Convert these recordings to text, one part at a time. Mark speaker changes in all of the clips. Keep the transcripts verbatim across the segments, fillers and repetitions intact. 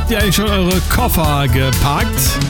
Speaker 1: Habt ihr eigentlich schon eure Koffer gepackt?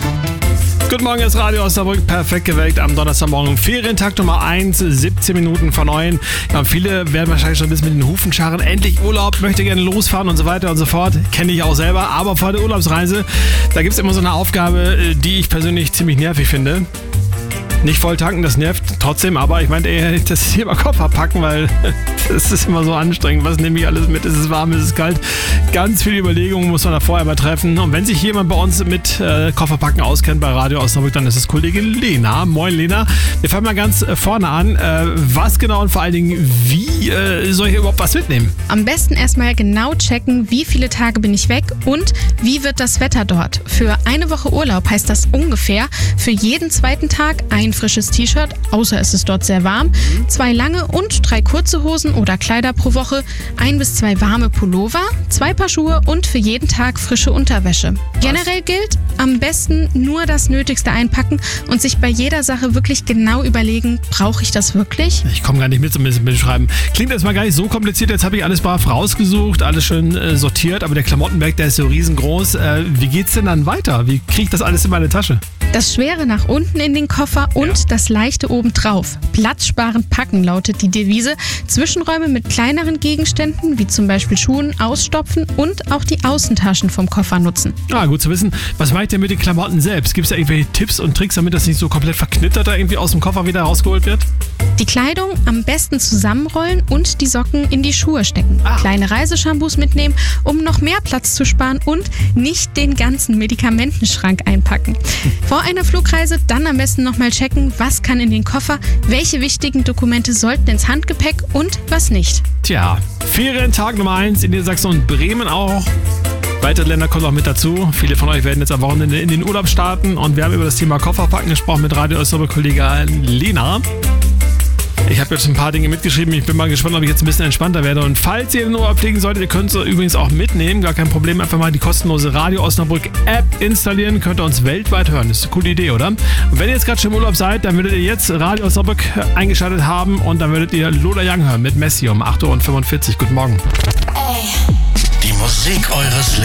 Speaker 1: Guten Morgen, ist Radio Osnabrück, perfekt geweckt am Donnerstagmorgen. Ferientag Nummer eins, siebzehn Minuten vor neun. Ja, viele werden wahrscheinlich schon ein bisschen mit den Hufen scharren. Endlich Urlaub, möchte gerne losfahren und so weiter und so fort. Kenne ich auch selber. Aber vor der Urlaubsreise, da gibt es immer so eine Aufgabe, die ich persönlich ziemlich nervig finde. Nicht voll tanken, das nervt trotzdem, aber ich meinte eher das Thema Koffer packen, weil das ist immer so anstrengend. Was nehme ich alles mit? Ist es warm, ist es kalt? Ganz viele Überlegungen muss man da vorher mal treffen. Und wenn sich jemand bei uns mit äh, Kofferpacken auskennt bei Radio Osnabrück, dann ist es Kollegin Lena. Moin Lena. Wir fangen mal ganz äh, vorne an. Äh, was genau und vor allen Dingen, wie äh, soll ich überhaupt was mitnehmen?
Speaker 2: Am besten erstmal genau checken, wie viele Tage bin ich weg und wie wird das Wetter dort. Für eine Woche Urlaub heißt das ungefähr für jeden zweiten Tag ein frisches T-Shirt, außer es ist dort sehr warm, zwei lange und drei kurze Hosen oder Kleider pro Woche, ein bis zwei warme Pullover, zwei Paar Schuhe und für jeden Tag frische Unterwäsche. Was? Generell gilt, am besten nur das Nötigste einpacken und sich bei jeder Sache wirklich genau überlegen, brauche ich das wirklich?
Speaker 1: Ich komme gar nicht mit, so ein bisschen mitschreiben. Klingt erstmal gar nicht so kompliziert, jetzt habe ich alles brav rausgesucht, alles schön äh, sortiert, aber der Klamottenberg, der ist so riesengroß. Äh, wie geht's denn dann weiter? Wie kriege ich das alles in meine Tasche?
Speaker 2: Das Schwere nach unten in den Koffer und ja. das Leichte obendrauf. Platzsparend packen lautet die Devise. Zwischenräume mit kleineren Gegenständen, wie zum Beispiel Schuhen, ausstopfen und auch die Außentaschen vom Koffer nutzen.
Speaker 1: Ah, gut zu wissen. Was mache ich denn mit den Klamotten selbst? Gibt es da irgendwelche Tipps und Tricks, damit das nicht so komplett verknittert da irgendwie aus dem Koffer wieder rausgeholt wird?
Speaker 2: Die Kleidung am besten zusammenrollen und die Socken in die Schuhe stecken. Ah. Kleine Reiseshampoos mitnehmen, um noch mehr Platz zu sparen und nicht den ganzen Medikamentenschrank einpacken. Vor einer Flugreise dann am besten nochmal checken, was kann in den Koffer, welche wichtigen Dokumente sollten ins Handgepäck und was nicht.
Speaker 1: Tja, Ferientag Nummer eins in Niedersachsen und Bremen auch. Weitere Länder kommen auch mit dazu. Viele von euch werden jetzt am Wochenende in den Urlaub starten und wir haben über das Thema Kofferpacken gesprochen mit Radio Osnabrück-Kollegin Lena. Ich habe jetzt ein paar Dinge mitgeschrieben. Ich bin mal gespannt, ob ich jetzt ein bisschen entspannter werde. Und falls ihr den Urlaub fliegen solltet, ihr könnt es übrigens auch mitnehmen. Gar kein Problem. Einfach mal die kostenlose Radio Osnabrück App installieren. Könnt ihr uns weltweit hören. Das ist eine coole Idee, oder? Und wenn ihr jetzt gerade schon im Urlaub seid, dann würdet ihr jetzt Radio Osnabrück eingeschaltet haben und dann würdet ihr Lola Young hören mit Messi um acht Uhr fünfundvierzig. Guten Morgen.
Speaker 3: Die Musik eures Lebens.